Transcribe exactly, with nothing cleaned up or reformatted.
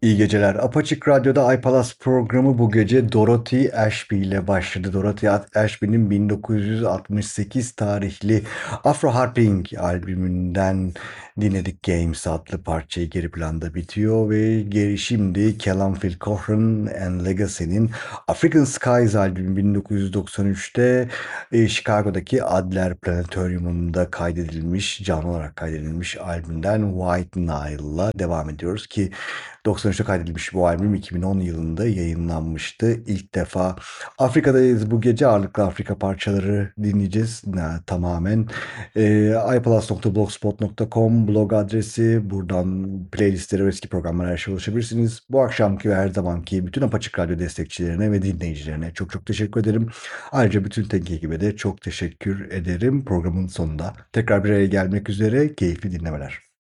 İyi geceler. Apaçık Radyo'da iPalaz programı bu gece Dorothy Ashby ile başladı. Dorothy Ashby'nin bin dokuz yüz altmış sekiz tarihli Afro Harping albümünden dinledik. Games adlı parçayı geri planda bitiyor ve geri şimdi Callum Phil Cochran and Legacy'nin African Skies albümü bin dokuz yüz doksan üçte e, Chicago'daki Adler Planetarium'unda kaydedilmiş, canlı olarak kaydedilmiş albümden White Nile'la devam ediyoruz ki doksan üçte kaydedilmiş bu albüm iki bin on yılında yayınlanmıştı. İlk defa Afrika'dayız bu gece. Ağırlıklı Afrika parçaları dinleyeceğiz. Ha, tamamen e, iplus nokta blogspot nokta com blog adresi. Buradan playlistlere ve eski programlara her şeye ulaşabilirsiniz. Bu akşamki ve her zamanki bütün Apaçık Radyo destekçilerine ve dinleyicilerine çok çok teşekkür ederim. Ayrıca bütün teknik ekibe de çok teşekkür ederim. Programın sonunda tekrar bir araya gelmek üzere. Keyifli dinlemeler.